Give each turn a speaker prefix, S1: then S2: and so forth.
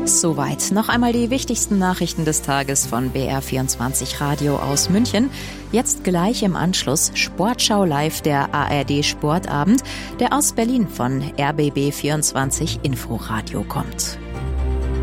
S1: Soweit. Noch einmal die wichtigsten Nachrichten des Tages von BR24 Radio aus München. Jetzt gleich im Anschluss Sportschau live, der ARD Sportabend, der aus Berlin von RBB24 Inforadio kommt.